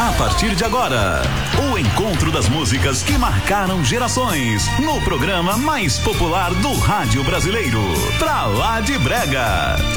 A partir de agora, o encontro das músicas que marcaram gerações no programa mais popular do rádio brasileiro. Pra lá de Brega.